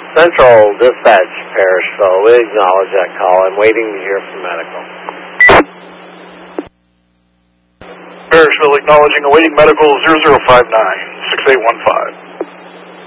Central Dispatch, Parrishville. We acknowledge that call. I'm waiting to hear from medical. Parrishville acknowledging awaiting medical 0059-6815.